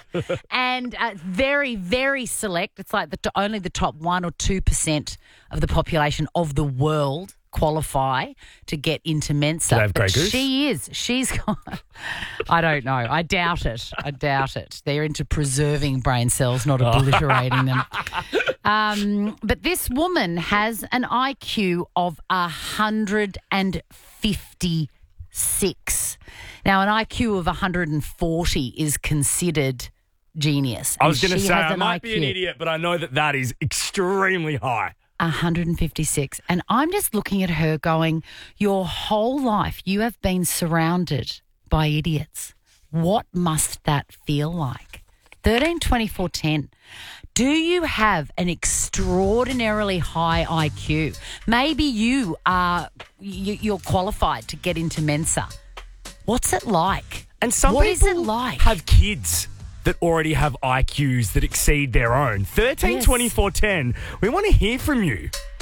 and very, very select. It's like only the top 1 or 2% of the population of the world qualify to get into Mensa. Do they have Grey Goose? She is. She's got... I don't know. I doubt it. They're into preserving brain cells, not obliterating them. But this woman has an IQ of 156. Now, an IQ of 140 is considered genius. I was going to She say, has I an might be an IQ. idiot, but I know that is extremely high. 156. And I'm just looking at her going, your whole life you have been surrounded by idiots. What must that feel like? 13 24 10. Do you have an extraordinarily high IQ? Maybe you're qualified to get into Mensa. What's it like? And some What is people it like? have kids that already have IQs that exceed their own. 13 Yes. 24 10. We want to hear from you.